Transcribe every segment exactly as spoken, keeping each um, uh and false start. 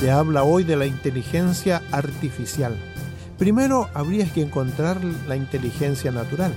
Se habla hoy de la inteligencia artificial. Primero habría que encontrar la inteligencia natural.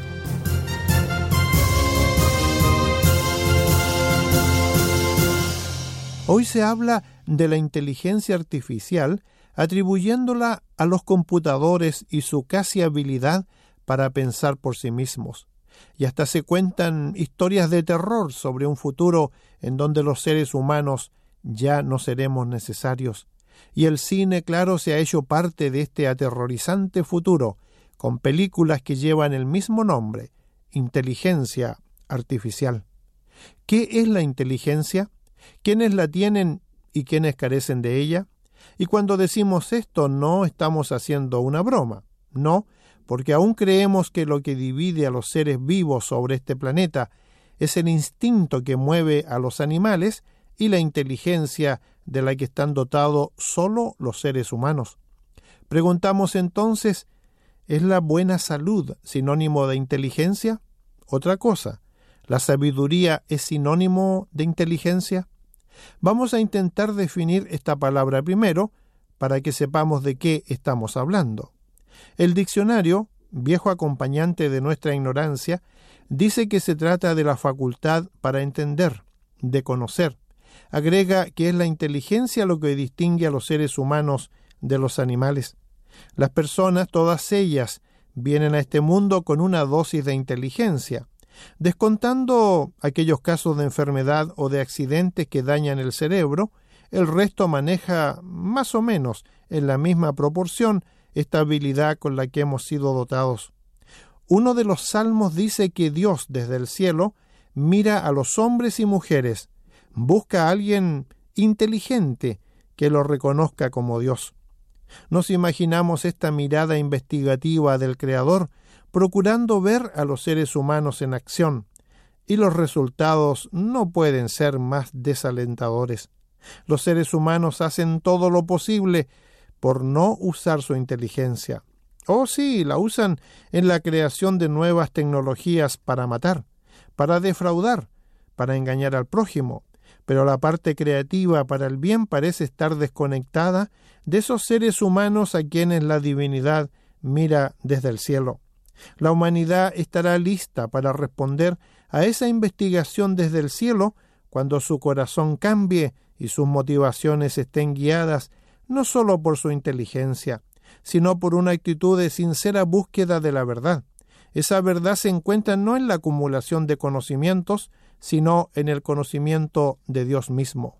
Hoy se habla de la inteligencia artificial atribuyéndola a los computadores y su casi habilidad para pensar por sí mismos. Y hasta se cuentan historias de terror sobre un futuro en donde los seres humanos ya no seremos necesarios. Y el cine, claro, se ha hecho parte de este aterrorizante futuro, con películas que llevan el mismo nombre, inteligencia artificial. ¿Qué es la inteligencia? ¿Quiénes la tienen y quiénes carecen de ella? Y cuando decimos esto, no estamos haciendo una broma, no, porque aún creemos que lo que divide a los seres vivos sobre este planeta es el instinto que mueve a los animales y la inteligencia de la que están dotados solo los seres humanos. Preguntamos entonces, ¿es la buena salud sinónimo de inteligencia? Otra cosa, ¿la sabiduría es sinónimo de inteligencia? Vamos a intentar definir esta palabra primero para que sepamos de qué estamos hablando. El diccionario, viejo acompañante de nuestra ignorancia, dice que se trata de la facultad para entender, de conocer. Agrega que es la inteligencia lo que distingue a los seres humanos de los animales. Las personas, todas ellas, vienen a este mundo con una dosis de inteligencia. Descontando aquellos casos de enfermedad o de accidentes que dañan el cerebro, el resto maneja más o menos en la misma proporción esta habilidad con la que hemos sido dotados. Uno de los salmos dice que Dios desde el cielo mira a los hombres y mujeres, busca a alguien inteligente que lo reconozca como Dios. Nos imaginamos esta mirada investigativa del Creador procurando ver a los seres humanos en acción, y los resultados no pueden ser más desalentadores. Los seres humanos hacen todo lo posible por no usar su inteligencia. Oh, sí, la usan en la creación de nuevas tecnologías para matar, para defraudar, para engañar al prójimo, pero la parte creativa para el bien parece estar desconectada de esos seres humanos a quienes la divinidad mira desde el cielo. La humanidad estará lista para responder a esa investigación desde el cielo cuando su corazón cambie y sus motivaciones estén guiadas no solo por su inteligencia, sino por una actitud de sincera búsqueda de la verdad. Esa verdad se encuentra no en la acumulación de conocimientos, sino en el conocimiento de Dios mismo.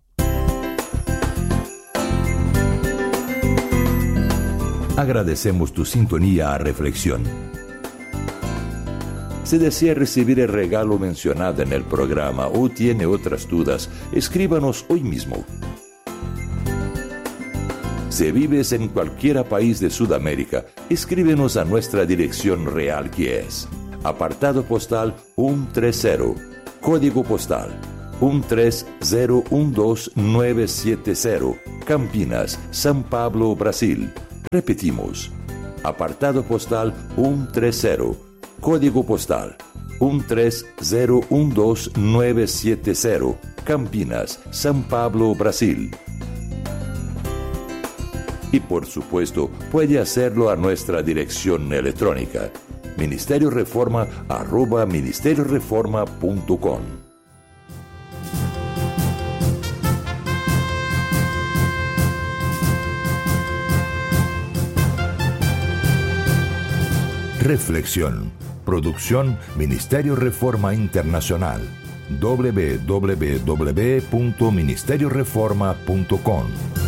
Agradecemos tu sintonía a Reflexión. Si desea recibir el regalo mencionado en el programa o tiene otras dudas, escríbanos hoy mismo. Si vives en cualquier país de Sudamérica, escríbenos a nuestra dirección real, que es apartado postal ciento treinta, código postal uno tres cero uno dos nueve siete cero, Campinas, São Paulo, Brasil. Repetimos, apartado postal ciento treinta, código postal uno tres cero uno dos nueve siete cero, Campinas, São Paulo, Brasil. Y por supuesto, puede hacerlo a nuestra dirección electrónica, ministerio reforma arroba ministerio reforma punto com. Reflexión. Producción Ministerio Reforma Internacional. doble u doble u doble u punto ministerio reforma punto com